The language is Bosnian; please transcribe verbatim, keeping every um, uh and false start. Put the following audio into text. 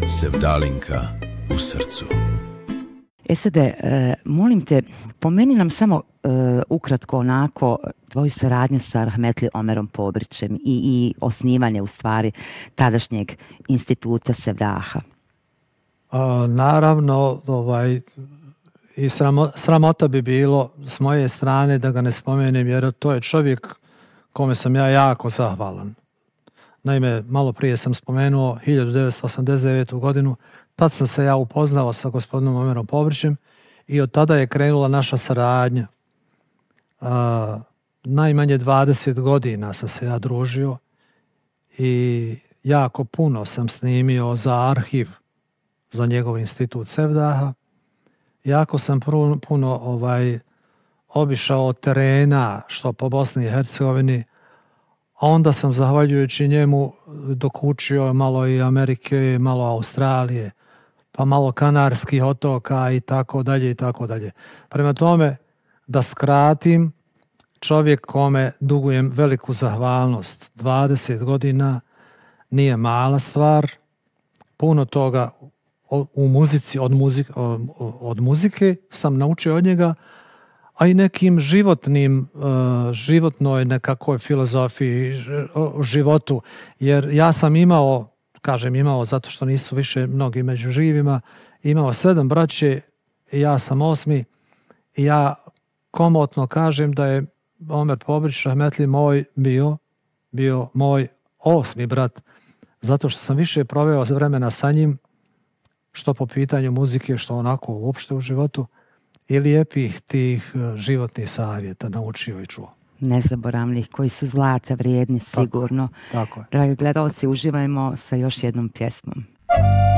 Sevdalinka u srcu. Esade, e, molim te, pomeni nam samo e, ukratko onako tvoju saradnju sa rahmetli Omerom Pobrićem i, i osnivanje u stvari tadašnjeg instituta Sevdaha. A, naravno, ovaj, i sramo, sramota bi bilo s moje strane da ga ne spomenem, jer to je čovjek kome sam ja jako zahvalan. Naime, malo prije sam spomenuo hiljadu devetsto osamdeset devetu. godinu, tad sam se ja upoznao sa gospodinom Omerom Pobrićem i od tada je krenula naša saradnja. A, najmanje dvadeset godina sam se ja družio i jako puno sam snimio za arhiv za njegov institut Sevdaha. Jako sam puno, puno ovaj, obišao terena što po Bosni i Hercegovini, a onda sam zahvaljujući njemu dok učio malo i Amerike, malo Australije, pa malo Kanarskih otoka i tako dalje i tako dalje. Prema tome, da skratim, čovjek kome dugujem veliku zahvalnost, dvadeset godina nije mala stvar, puno toga u muzici, od, muzik, od muzike sam naučio od njega, a i nekim životnim, životnoj nekakvoj filozofiji, životu. Jer ja sam imao, kažem imao zato što nisu više mnogi među živima, imao sedam braće i ja sam osmi i ja komotno kažem da je Omer Pobrić rahmetli moj bio, bio moj osmi brat, zato što sam više proveo vremena sa njim, što po pitanju muzike, što onako uopšte u životu, i lijepih tih životnih savjeta naučio i čuo. Nezaboravnih, koji su zlata vrijedni sigurno. Tako, tako je. Dragi gledalci, uživajmo sa još jednom pjesmom.